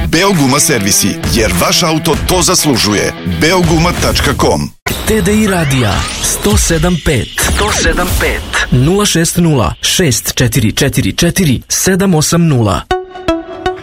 Beoguma servisi, jer vaš auto to zaslužuje. Beoguma.com. TDI Radija 107.5 060 644 780.